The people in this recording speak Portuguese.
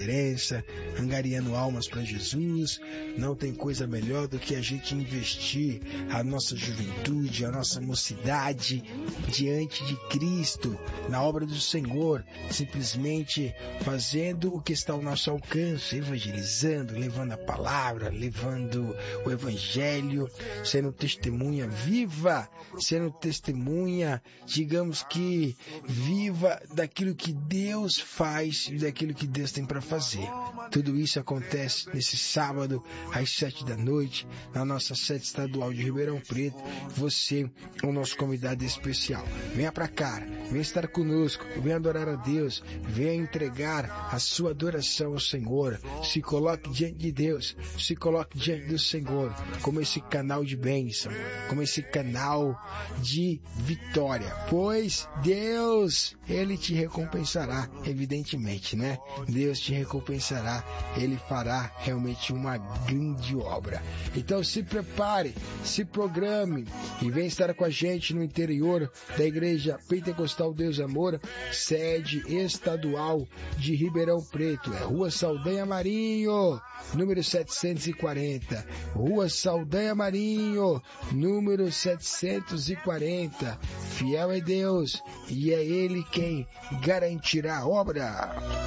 diferença, angariando almas para Jesus. Não tem coisa melhor do que a gente investir a nossa juventude, a nossa mocidade diante de Cristo, na obra do Senhor, simplesmente fazendo o que está ao nosso alcance, evangelizando, levando a palavra, levando o evangelho, sendo testemunha viva, sendo testemunha, digamos que viva daquilo que Deus faz e daquilo que Deus tem para fazer. Tudo isso acontece nesse sábado às 7 da noite, na nossa sede estadual de Ribeirão Preto. Você é o nosso convidado especial. Venha para cá, venha estar conosco, venha adorar a Deus, venha entregar a sua adoração ao Senhor. Se coloque diante de Deus, se coloque diante do Senhor, como esse canal de bênção, como esse canal de vitória, pois Deus, Ele te recompensará, evidentemente, né? Deus te recompensará, Ele fará realmente uma grande obra. Então se prepare, se programe e venha estar com a gente no interior da Igreja Pentecostal Deus Amor, sede estadual de Ribeirão Preto. É Rua Saldanha Marinho, número 740. Rua Saldanha Marinho, número 740. Fiel é Deus e é Ele quem garantirá a obra.